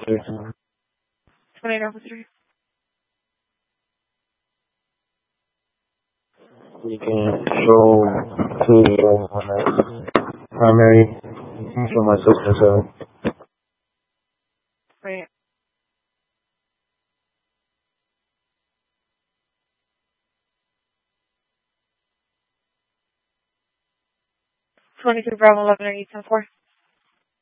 28 officer. You can show to on that primary. You can show my sister, so. Right. 22 Bravo 11 or 874.